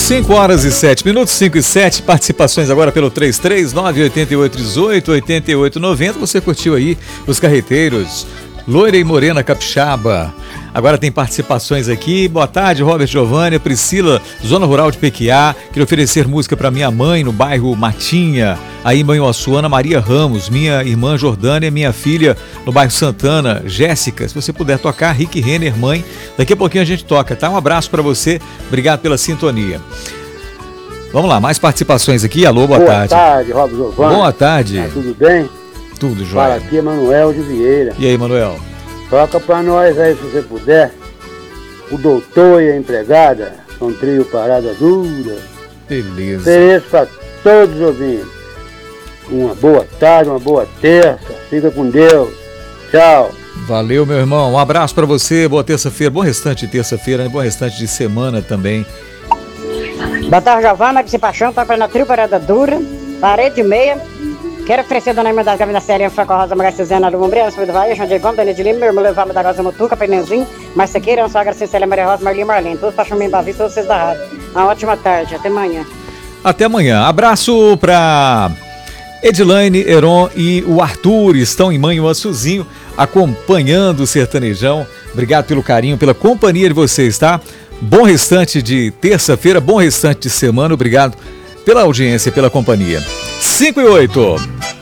5h07, 5h07, participações agora pelo 339-8818-8890. Você curtiu aí os carreteiros, Loira e Morena Capixaba. Agora tem participações aqui. Boa tarde, Robert Giovanni, Priscila, Zona Rural de Pequiá. Queria oferecer música para minha mãe no bairro Matinha, aí em Manhuaçu, Ana Maria Ramos, minha irmã Jordânia, minha filha no bairro Santana, Jéssica. Se você puder tocar, Rick Renner, mãe. Daqui a pouquinho a gente toca, tá? Um abraço para você, obrigado pela sintonia. Vamos lá, mais participações aqui. Alô, boa tarde. Boa tarde, Robert Giovanni. Boa tarde. Tá tudo bem? Tudo, jóia. Fala aqui, Manuel de Vieira. E aí, Manuel? Toca pra nós aí, se você puder. O doutor e a empregada, com trio Parada Dura. Beleza. Ofereço pra todos os ouvintes. Uma boa tarde, uma boa terça. Fica com Deus. Tchau. Valeu, meu irmão. Um abraço pra você. Boa terça-feira. Bom restante de terça-feira, né? Bom restante de semana também. Boa tarde, Giovanna, que se paixão, toca na trio Parada Dura, parede meia. Quero oferecer a Dona Irmã das Gavinas Séria, Franco Rosa, Magar Suzana, Lu Umbriana, São do Bahia, João Diego, Dani de Lima, meu irmão Levama da Rosa Mutuca, Pneuzinho, Marcequeira, Sogra Cecília, Maria Rosa, Marli e Marlene, todos paixão bem bavi, todos vocês da rádio. Uma ótima tarde, até amanhã. Até amanhã. Abraço pra Edilaine, Heron e o Arthur, estão em Manhuaçuzinho, acompanhando o Sertanejão. Obrigado pelo carinho, pela companhia de vocês, tá? Bom restante de terça-feira, bom restante de semana, obrigado pela audiência e pela companhia. 5 e 8.